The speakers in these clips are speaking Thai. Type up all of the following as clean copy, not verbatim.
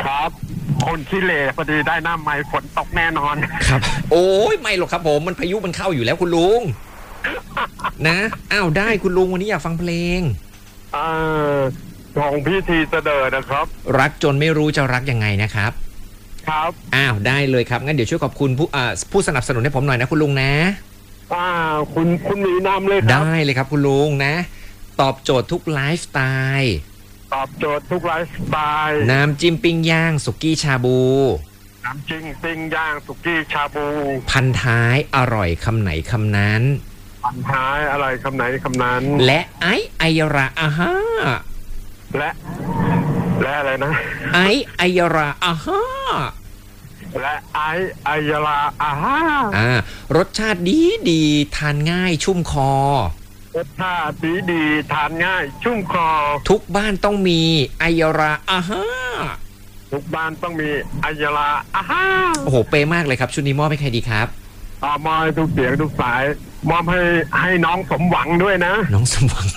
ครับคนขี้เหร่พอดีได้น้ำใหม่ฝนตกแน่นอนครับ โอ้ยไม่หรอกครับผมมันพายุมันเข้าอยู่แล้วคุณลุงนะอ้าวได้คุณลุงวันนี้อยากฟังเพลงเออของพี่ทีเสดอนะครับรักจนไม่รู้จะรักยังไงนะครับครับอ้าวได้เลยครับงั้นเดี๋ยวช่วยขอบคุณผู้สนับสนุนให้ผมหน่อยนะคุณลุงนะคุณมีนำเลยครับได้เลยครับคุณลุงนะตอบโจทย์ทุกไลฟ์สไตล์ตอบโจทย์ทุกไลฟ์สไตล์น้ำจิ้มปิ้งย่างสุกี้ชาบูน้ำจิ้มปิ้งย่างสุกี้ชาบูพันท้ายอร่อยคำไหนคำนั้นพันท้ายอะไรคำไหนคำนั้นและไอยราอาฮาและอะไรนะไอยราอาฮาและไอยาลาอาฮารสชาติดีทานง่ายชุ่มคอรสชาติดีทานง่ายชุ่มคอทุกบ้านต้องมีไอยาราอาฮาทุกบ้านต้องมีไอยาลาอาฮาโอ้โหเป๊ะมากเลยครับชุดนี้มอบให้ใครดีครับมอบให้ทุกเสียงทุกสายมอบให้น้องสมหวังด้วยนะน้องสมหวัง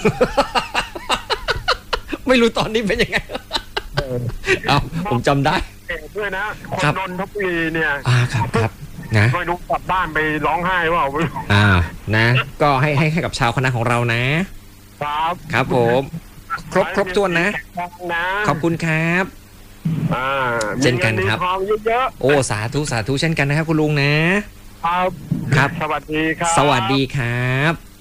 ไม่รู้ตอนนี้เป็นยังไงเอาผมจำได้ด้วยนะคนนนทบุรีเนี่ยครับนะไม่รู้กลับบ้านไปร้องไห้ว่านะก็ให้กับชาวคณะของเรานะครับครับผมครบถ้วนนะขอบคุณครับเช่นกันครับโอ้สาธุเช่นกันนะครับคุณลุงนะครับสวัสดีครับสวัสดีครับ